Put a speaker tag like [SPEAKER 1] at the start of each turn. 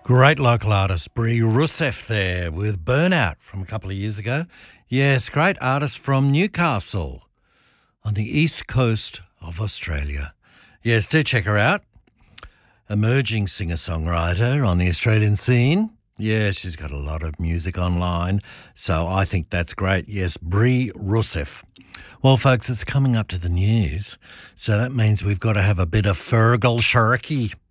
[SPEAKER 1] Great local artist Brie Rousseff there with Burnout from a couple of years ago. Yes, great artist from Newcastle on the east coast of Australia. Yes, do check her out. Emerging singer-songwriter on the Australian scene. Yeah, she's got a lot of music online, so I think that's great. Yes, Brie Rousseff. Well, folks, it's coming up to the news, so that means we've got to have a bit of Fergal Shirky.